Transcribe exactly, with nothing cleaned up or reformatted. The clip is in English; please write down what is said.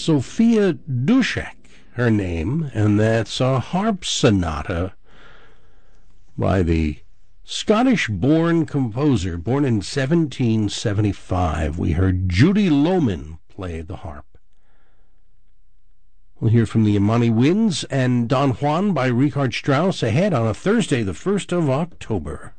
Sophia Dushek, her name, and that's a harp sonata by the Scottish-born composer, born in seventeen seventy-five. We heard Judy Lohman play the harp. We'll hear from the Imani Winds and Don Juan by Richard Strauss ahead on a Thursday, the first of October.